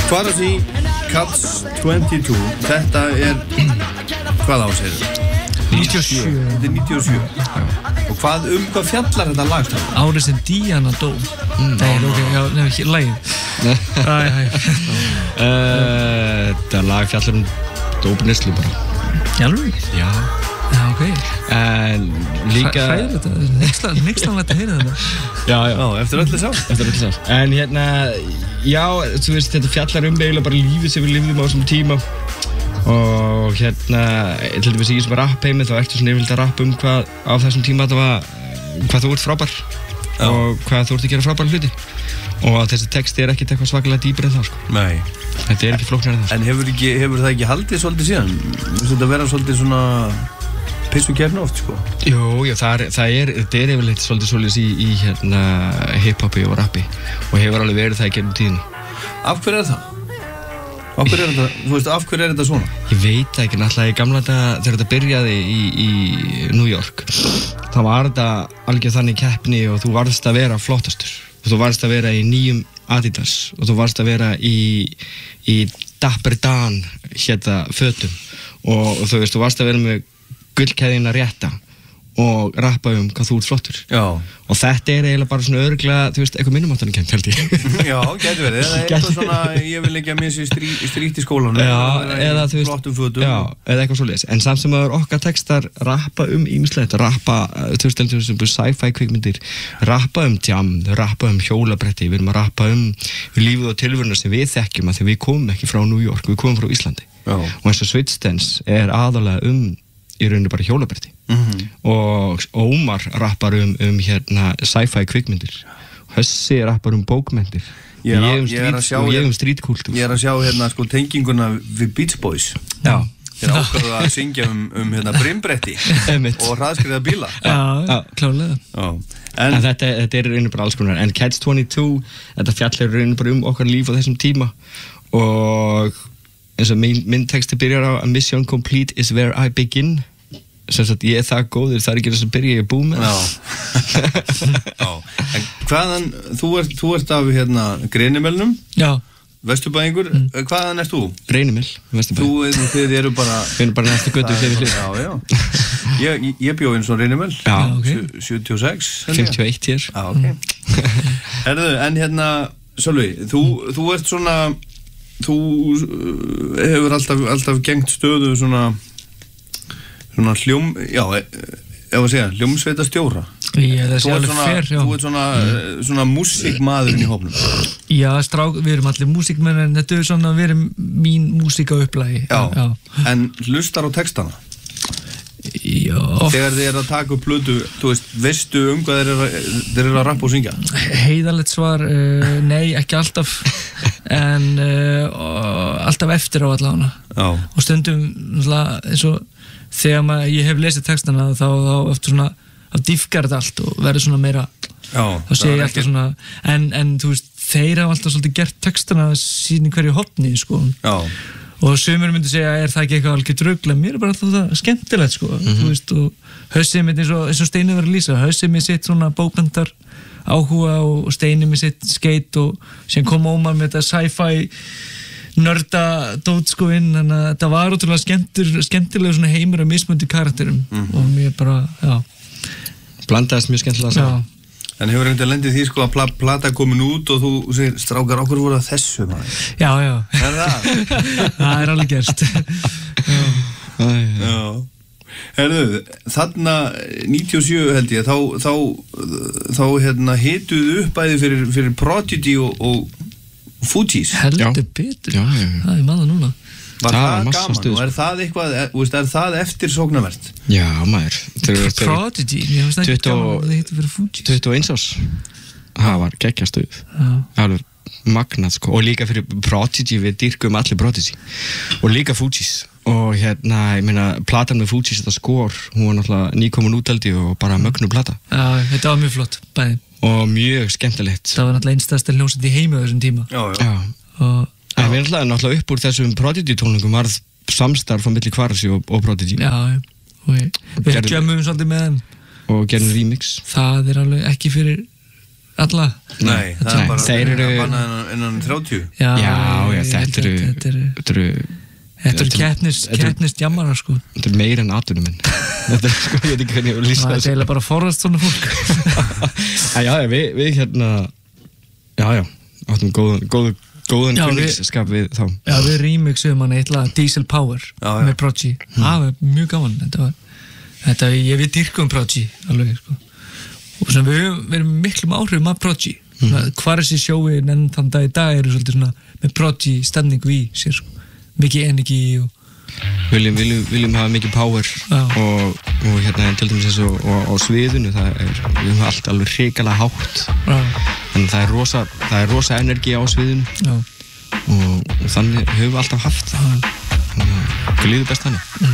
Hvað því Catch-22, þetta hvað ár segir þið? 97. Þetta 97. Og hvað fjallar þetta lag? Árið sem Diana dó. Nei, ok, já, nefnir lagið. Þetta lag fjallar dópneyslu bara. Alveg? Já. Já, ok. En líka... Hræður þetta? Nixlanlegt að heyra þetta. Já. Eftir öllu sá. En já, þú veist, þetta fjallar eiginlega bara lífið sem við lifðum á þessum tíma. Og til dæmis í þessum rappheimi, þá ertu svona yfirleitt að rappa hvað á þessum tíma þetta var, hvað þú ert frábær og hvað þú ert að gera frábæra hluti. Og þessi texti ekkert eitthvað svakalega dýpri en það, sko. Nei. Þetta ekki flóknara en það, sko. En hefur það ekki haldið svolítið síðan? Þetta vera svolítið svona pissukefni oft, sko? Jú, þetta yfirleitt svolítið í hip-hopi og rappi og hefur alveg verið það í gegnum tíðinni. Af hverju það? Af hverju þetta svona? Ég veit það ekki, náttúrulega í gamla daga þegar þetta byrjaði í New York þá var þetta algjör þannig keppni og þú varðst að vera flottastur og þú varðst að vera í nýjum Adidas og þú varðst að vera í Dapper Dan fötum og þú veist, þú varðst að vera með gullkeðjuna rétta og rappa hvað þú ert flottur. Já. Og þetta eiginlega bara svona örugglega, þú veist, eitthvað minnumáttanarkennt, held ég. Já, gæti verið. Eða eitthvað svona, ég vil ekki að missa strýtt í skólanum. Já, eða þú veist, flottum fötum. Já, eða eitthvað svoleiðis. En samt sem að okkar textar rappa ýmislegt, rappa, þú veist, til þessum sci-fi kvikmyndir, rappa jam, rappa hjólabretti, við erum að rappa lífið og tilveruna sem við þekkjum að því við komum ekki frá New York, við komum frá Íslandi. Já. Og eins og Switchdance aðalega í rauninni bara hjólabretti. Og Ómar rappar sci-fi kvikmyndir. Hössi rappar bókmyndir. Ég streetkultúr. Ég að sjá sko tenginguna við Beach Boys. Já. Þeir ákveðu að syngja brimbretti og hraðskreiða bíla. Já, klárlega. En þetta rauninni bara alls konar. En Catch-22, þetta fjallar rauninni bara okkar líf á þessum tíma. Og eins og minn texti byrjar á A mission complete is where I begin. Sem sagt, ég það góður, það ekki þess að byrja ég búið með. Já. En hvaðan, þú ert af Grenimelnum? Já. Vesturbæingur, hvaðan ert þú? Reynimel, Vesturbæ. Þið eru bara... Við erum bara næstu götu hlið við hlið. Já. Ég bjó eins og Reynimel. Já, ok. 76. 51 hér. Já, ok. Herðu, en Sölvi, þú ert svona... Þú hefur alltaf gengt stöðu svona hljómsveitastjóra. Það sé alveg fer, já. Þú ert svona músíkmaðurinn í hópnum. Já, við erum allir músíkmenn en þetta svona við erum mín músík á upplagi. Já. En hlustar á textana? Já. Þegar þið að taka upp plötu, þú veistu hvað þeir eru að rappa og syngja? Heiðarlegt svar, nei, ekki alltaf en alltaf eftir á allavega. Já. Og stundum eins og þegar ég hef lesið textana þá eftir svona að dýfkar þetta allt og verður svona meira þá sé ég alltaf svona en þú veist, þeir hafa alltaf svolítið gert textana sín í hverju hotni, sko. Já. Og sumir myndi segja, það ekki eitthvað algjör drugl, en mér bara alltaf það skemmtilegt, sko. Þú veist, og Hössið mitt eins og Steini var að lýsa, Hössið mitt sitt svona bókmenntar áhuga og Steini mitt sitt skate og síðan kom Ómar með þetta sci-fi nörda dót, sko, inn, þannig að þetta var ótrúlega skemmtilega svona heimur af mismunandi karakterum og mér bara, já. Blandaðist mjög skemmtilega saman. Já. En hefur einhvern lendið því, sko, að plata komin út og þú segir, strákar, okkur voru að þessu, maður? Já. Er það? Það alveg gerst. Já. Herðu, þarna 97 held ég, þá hituðu upp bæði fyrir Prodigy og Fugees. Heldur betur. Já. Það manna núna. Var það gaman og er það eitthvað, er það eftirsóknarvert? Já, maður. Prodigy, ég veist ekki gaman að það heitir fyrir Fugees. 21 árs. Það var geggjastuð. Alveg magnað, sko. Og líka fyrir Prodigy, við dýrkum allir Prodigy. Og líka Fugees. Og ég meina, platan með Fugees, þetta Score, hún var náttúrulega nýkomin úteldi og bara mögnu plata. Já, þetta var mjög flott, bæði. Og mjög skemmtilegt. Það var náttúrulega einstæðasta hljómsveit í heimi á þessum tíma. Já. En við náttúrulega upp úr þessum Prodigy tónlingum varð samstarf á milli Kvarasi og Prodigy. Já. Og við jammum svolítið með þeim. Og gerðum remix. Það alveg ekki fyrir alla. Nei, það bara að banna innan 30. Þetta eru keppnisdjammarar sko. Þetta meira en atvinnumenn. Þetta sko, ég veit ekki hvernig ég vil lýsa þessu. Það eiginlega bara forðast svona fólk. Við áttum góðan kunningsskap við þá. Já, við remixum hann eitthvað Diesel Power með Prodigy. Það var mjög gaman. Við dýrkum Prodigy alveg sko. Og svona við erum miklum áhrifum af Prodigy. Hvar þessi sjói enn þann dag í dag eru svolítið svona með Prodigy stemningu í sér sko. Mikið energi og viljum hafa mikið power og hérna til dæmis eins og á sviðinu við höfum allt alveg hrikalega hátt þannig það er rosa energi á sviðinu og þannig höfum við alltaf haft það þannig að líður best þannig